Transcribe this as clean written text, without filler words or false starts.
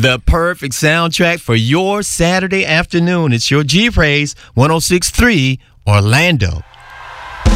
The perfect soundtrack for your Saturday afternoon. It's your G Praise 106.3 Orlando.